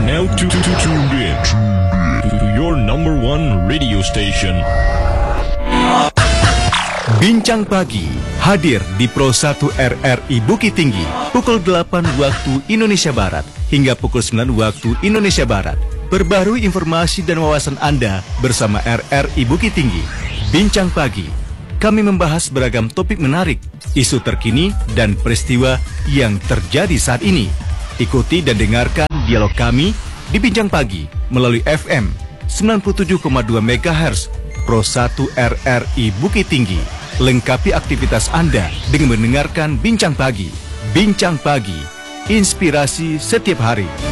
now tuned in to your number one radio station. Bincang Pagi hadir di Pro 1 RRI Bukit Tinggi pukul 8 waktu Indonesia Barat hingga pukul 9 waktu Indonesia Barat. Perbarui informasi dan wawasan Anda bersama RRI Bukit Tinggi. Bincang Pagi, kami membahas beragam topik menarik, isu terkini dan peristiwa yang terjadi saat ini. Ikuti dan dengarkan dialog kami di Bincang Pagi melalui FM 97,2 MHz Pro 1 RRI Bukit Tinggi. Lengkapi aktivitas Anda dengan mendengarkan Bincang Pagi. Bincang Pagi, inspirasi setiap hari.